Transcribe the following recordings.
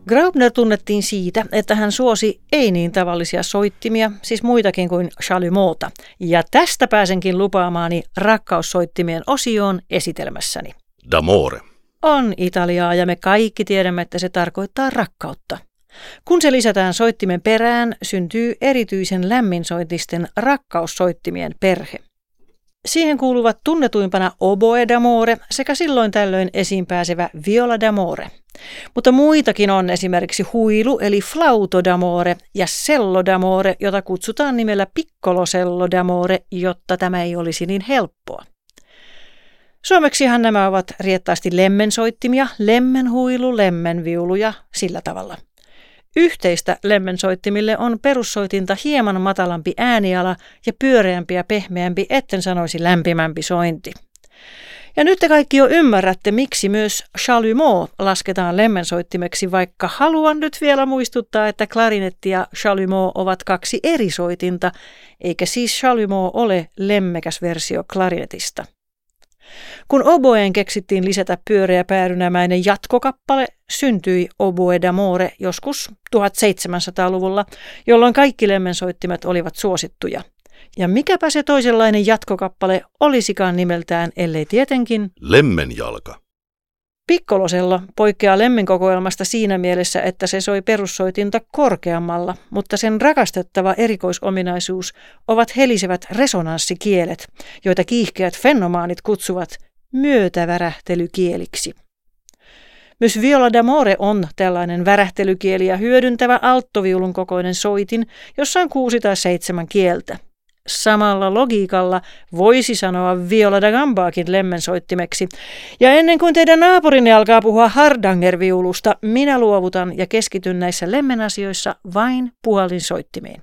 Graupner tunnettiin siitä, että hän suosi ei niin tavallisia soittimia, siis muitakin kuin Chalumeauta. Ja tästä pääsenkin lupaamaani rakkaussoittimien osioon esitelmässäni. D'amore. On italiaa ja me kaikki tiedämme, että se tarkoittaa rakkautta. Kun se lisätään soittimen perään, syntyy erityisen lämminsointisten rakkaussoittimien perhe. Siihen kuuluvat tunnetuimpana oboe d'amore sekä silloin tällöin esiin pääsevä viola d'amore. Mutta muitakin on esimerkiksi huilu eli flauto d'amore ja cello d'amore, jota kutsutaan nimellä piccolo cello d'amore, jotta tämä ei olisi niin helppoa. Suomeksihan nämä ovat riettaasti lemmensoittimia, lemmenhuilu, lemmenviulu ja sillä tavalla. Yhteistä lemmensoittimille on perussoitinta hieman matalampi ääniala ja pyöreämpi ja pehmeämpi, etten sanoisi lämpimämpi sointi. Ja nyt te kaikki jo ymmärrätte, miksi myös chalumeau lasketaan lemmensoittimeksi, vaikka haluan nyt vielä muistuttaa, että klarinetti ja chalumeau ovat kaksi eri soitinta, eikä siis chalumeau ole lemmekäs versio klarinetista. Kun oboeen keksittiin lisätä pyöreä päärynämäinen jatkokappale, syntyi oboe d'amore joskus 1700-luvulla, jolloin kaikki lemmensoittimet olivat suosittuja. Ja mikäpä se toisenlainen jatkokappale olisikaan nimeltään, ellei tietenkin lemmenjalka. Piccolosello poikkeaa lemmenkokoelmasta siinä mielessä, että se soi perussoitinta korkeammalla, mutta sen rakastettava erikoisominaisuus ovat helisevät resonanssikielet, joita kiihkeät fenomaanit kutsuvat myötävärähtelykieliksi. Myös viola d'amore on tällainen värähtelykieliä hyödyntävä alttoviulun kokoinen soitin, jossa on 6 tai 7 kieltä. Samalla logiikalla voisi sanoa viola da gambaakin lemmensoittimeksi. Ja ennen kuin teidän naapurinne alkaa puhua hardangerviulusta, minä luovutan ja keskityn näissä lemmenasioissa vain puhallinsoittimiin.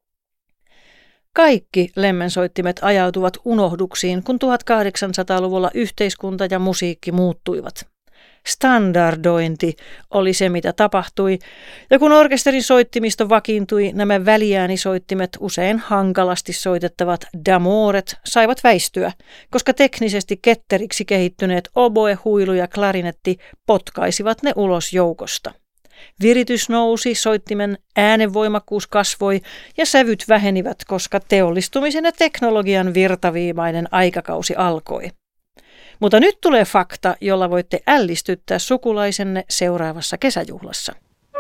Kaikki lemmensoittimet ajautuvat unohduksiin, kun 1800-luvulla yhteiskunta ja musiikki muuttuivat. Standardointi oli se, mitä tapahtui, ja kun orkesterin soittimisto vakiintui, nämä väliäänisoittimet, usein hankalasti soitettavat d'amoret, saivat väistyä, koska teknisesti ketteriksi kehittyneet oboe, huilu ja klarinetti potkaisivat ne ulos joukosta. Viritys nousi, soittimen äänenvoimakkuus kasvoi ja sävyt vähenivät, koska teollistumisen ja teknologian virtaviimainen aikakausi alkoi. Mutta nyt tulee fakta, jolla voitte ällistyttää sukulaisenne seuraavassa kesäjuhlassa.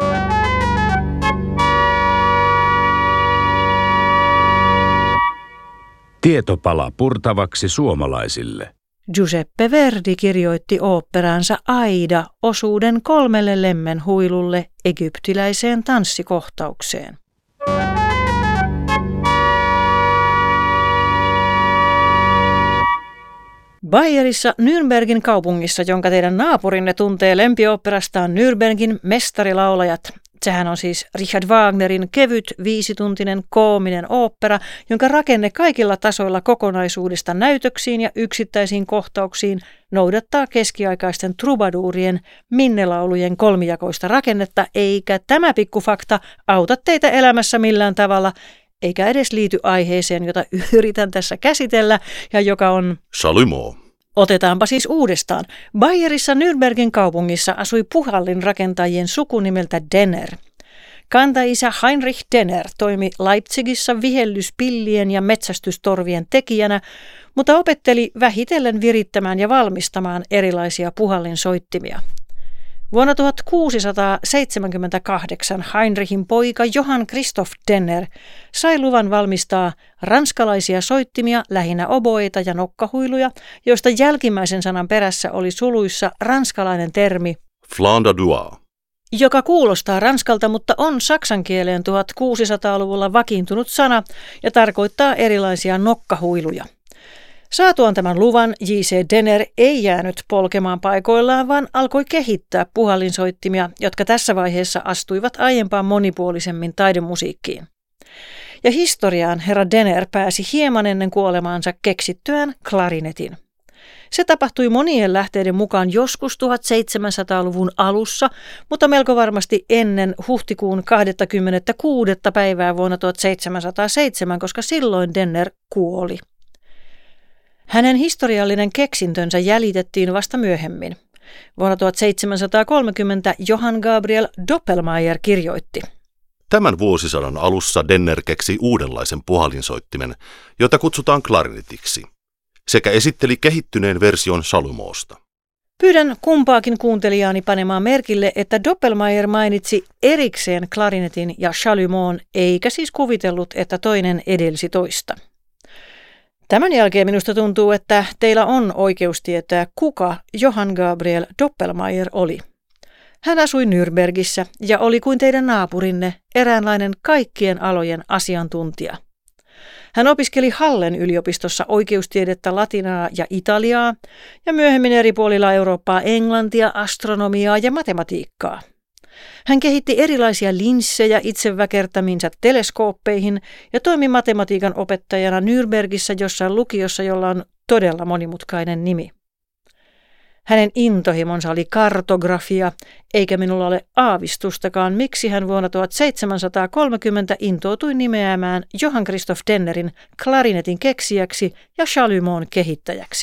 Tietopala purtavaksi suomalaisille. Giuseppe Verdi kirjoitti oopperansa Aida osuuden 3 lemmenhuilulle egyptiläiseen tanssikohtaukseen. Bayerissa Nürnbergin kaupungissa, jonka teidän naapurinne tuntee lempioopperastaan Nürnbergin mestarilaulajat. Sehän on siis Richard Wagnerin kevyt, 5-tuntinen, koominen ooppera, jonka rakenne kaikilla tasoilla kokonaisuudesta näytöksiin ja yksittäisiin kohtauksiin noudattaa keskiaikaisten trubaduurien minnelaulujen kolmijakoista rakennetta, eikä tämä pikkufakta auta teitä elämässä millään tavalla, eikä edes liity aiheeseen, jota yritän tässä käsitellä ja joka on Chalumeau. Otetaanpa siis uudestaan. Bayerissa Nürnbergin kaupungissa asui puhallin rakentajien suku nimeltä Denner. Kantaisä Heinrich Denner toimi Leipzigissä vihellyspillien ja metsästystorvien tekijänä, mutta opetteli vähitellen virittämään ja valmistamaan erilaisia puhallinsoittimia. Vuonna 1678 Heinrichin poika Johann Christoph Denner sai luvan valmistaa ranskalaisia soittimia, lähinnä oboeita ja nokkahuiluja, joista jälkimmäisen sanan perässä oli suluissa ranskalainen termi Flamme de Doigt, joka kuulostaa ranskalta, mutta on saksan kieleen 1600-luvulla vakiintunut sana ja tarkoittaa erilaisia nokkahuiluja. Saatuaan tämän luvan J.C. Denner ei jäänyt polkemaan paikoillaan, vaan alkoi kehittää puhallinsoittimia, jotka tässä vaiheessa astuivat aiempaa monipuolisemmin taidemusiikkiin. Ja historiaan herra Denner pääsi hieman ennen kuolemaansa keksittyään klarinetin. Se tapahtui monien lähteiden mukaan joskus 1700-luvun alussa, mutta melko varmasti ennen huhtikuun 26. päivää vuonna 1707, koska silloin Denner kuoli. Hänen historiallinen keksintönsä jäljitettiin vasta myöhemmin. Vuonna 1730 Johann Gabriel Doppelmayr kirjoitti: Tämän vuosisadan alussa Denner keksi uudenlaisen puhallinsoittimen, jota kutsutaan klarinetiksi, sekä esitteli kehittyneen version Chalumoosta. Pyydän kumpaakin kuuntelijaani panemaan merkille, että Doppelmayr mainitsi erikseen klarinetin ja chalumeaun, eikä siis kuvitellut, että toinen edelsi toista. Tämän jälkeen minusta tuntuu, että teillä on oikeus tietää, kuka Johann Gabriel Doppelmayr oli. Hän asui Nürnbergissä ja oli kuin teidän naapurinne, eräänlainen kaikkien alojen asiantuntija. Hän opiskeli Hallen yliopistossa oikeustiedettä, latinaa ja italiaa ja myöhemmin eri puolilla Eurooppaa englantia, astronomiaa ja matematiikkaa. Hän kehitti erilaisia linssejä itse väkertämiinsä teleskooppeihin ja toimi matematiikan opettajana Nürnbergissä jossain lukiossa, jolla on todella monimutkainen nimi. Hänen intohimonsa oli kartografia, eikä minulla ole aavistustakaan, miksi hän vuonna 1730 intoutui nimeämään Johann Christoph Dennerin klarinetin keksijäksi ja chalumeaun kehittäjäksi.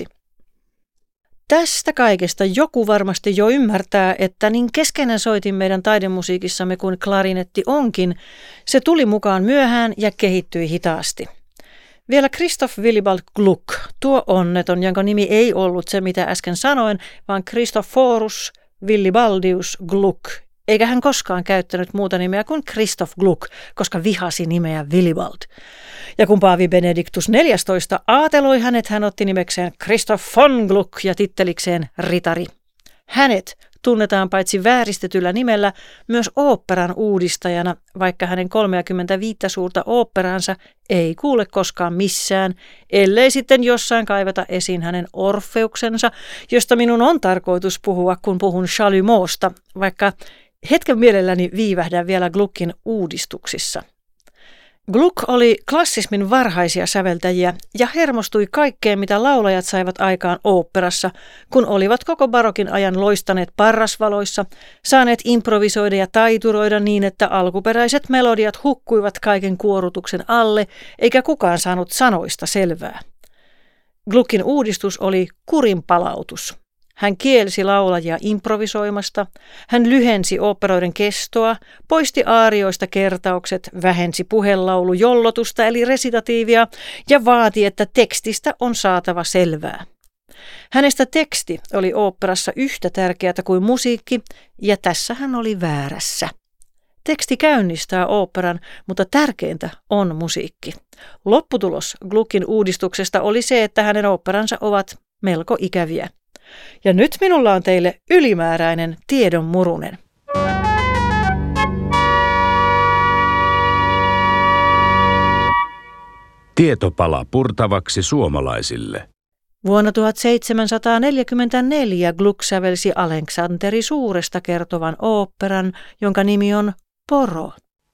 Tästä kaikesta joku varmasti jo ymmärtää, että niin keskeinen soitin meidän taidemusiikissamme kuin klarinetti onkin, se tuli mukaan myöhään ja kehittyi hitaasti. Vielä Christoph Willibald Gluck, tuo onneton, jonka nimi ei ollut se, mitä äsken sanoin, vaan Christophorus Willibaldius Gluck, eikä hän koskaan käyttänyt muuta nimeä kuin Christoph Gluck, koska vihasi nimeä Willibald. Ja kun Paavi Benedictus XIV aateloi hänet, hän otti nimekseen Christoph von Gluck ja tittelikseen ritari. Hänet tunnetaan paitsi vääristetyllä nimellä myös oopperan uudistajana, vaikka hänen 35 suurta oopperaansa ei kuule koskaan missään, ellei sitten jossain kaivata esiin hänen Orfeuksensa, josta minun on tarkoitus puhua, kun puhun chalumeausta, vaikka hetken mielelläni viivähdän vielä Gluckin uudistuksissa. Gluck oli klassismin varhaisia säveltäjiä ja hermostui kaikkeen, mitä laulajat saivat aikaan oopperassa, kun olivat koko barokin ajan loistaneet parrasvaloissa, saaneet improvisoida ja taituroida niin, että alkuperäiset melodiat hukkuivat kaiken kuorutuksen alle, eikä kukaan saanut sanoista selvää. Gluckin uudistus oli kurinpalautus. Hän kielsi laulajia improvisoimasta, hän lyhensi oopperoiden kestoa, poisti aarioista kertaukset, vähensi puhelaulujollotusta eli resitatiivia ja vaati, että tekstistä on saatava selvää. Hänestä teksti oli oopperassa yhtä tärkeää kuin musiikki, ja tässä hän oli väärässä. Teksti käynnistää oopperan, mutta tärkeintä on musiikki. Lopputulos Gluckin uudistuksesta oli se, että hänen oopperansa ovat melko ikäviä. Ja nyt minulla on teille ylimääräinen tiedon murunen. Tietopala purtavaksi suomalaisille. Vuonna 1744 Gluck sävelsi Aleksanteri Suuresta kertovan oopperan, jonka nimi on Poro.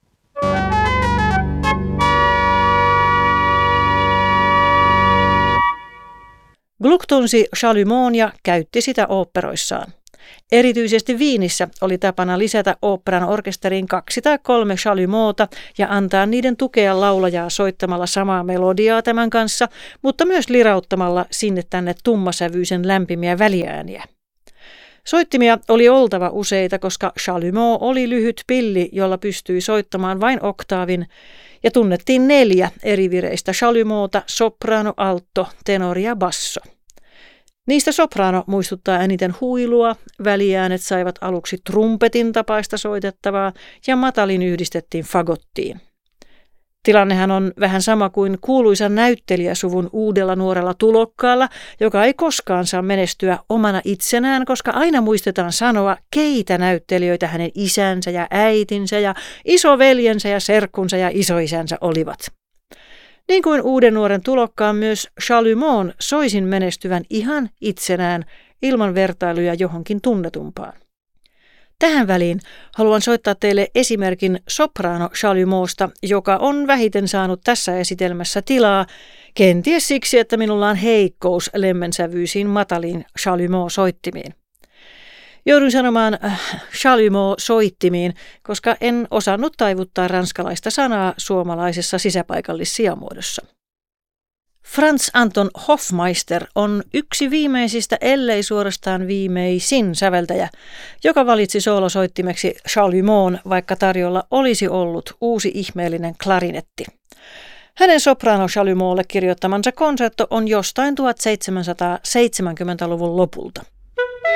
Gluck tunsi chalumeaun ja käytti sitä oopperoissaan. Erityisesti Viinissä oli tapana lisätä oopperan orkesteriin 2 tai 3 chalumeauta ja antaa niiden tukea laulajaa soittamalla samaa melodiaa tämän kanssa, mutta myös lirauttamalla sinne tänne tummasävyisen lämpimiä väliääniä. Soittimia oli oltava useita, koska chalumeau oli lyhyt pilli, jolla pystyi soittamaan vain oktaavin, ja tunnettiin 4 eri vireistä chalumeauta: soprano, alto, tenori ja basso. Niistä soprano muistuttaa eniten huilua, väliäänet saivat aluksi trumpetin tapaista soitettavaa ja matalin yhdistettiin fagottiin. Tilannehan on vähän sama kuin kuuluisan näyttelijäsuvun uudella nuorella tulokkaalla, joka ei koskaan saa menestyä omana itsenään, koska aina muistetaan sanoa, keitä näyttelijöitä hänen isänsä ja äitinsä ja isoveljensä ja serkkunsa ja isoisänsä olivat. Niin kuin uuden nuoren tulokkaan myös chalumeaun soisin menestyvän ihan itsenään ilman vertailuja johonkin tunnetumpaan. Tähän väliin haluan soittaa teille esimerkin soprano chalumeausta, joka on vähiten saanut tässä esitelmässä tilaa, kenties siksi, että minulla on heikkous lemmensävyisiin mataliin chalumeau-soittimiin. Jouduin sanomaan chalumeau-soittimiin, koska en osannut taivuttaa ranskalaista sanaa suomalaisessa sisäpaikallissijamuodossa. Franz Anton Hofmeister on yksi viimeisistä, ellei suorastaan viimeisin säveltäjä, joka valitsi soolosoittimeksi chalumeaun, vaikka tarjolla olisi ollut uusi ihmeellinen klarinetti. Hänen soprano chalumeaulle kirjoittamansa konsertto on jostain 1770-luvun lopulta.